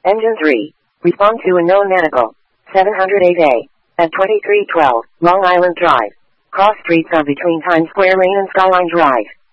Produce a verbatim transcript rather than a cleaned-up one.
Engine three. Respond to unknown medical. seven hundred eight A. At twenty-three twelve, Long Island Drive. Cross streets are between Times Square Lane and Skyline Drive.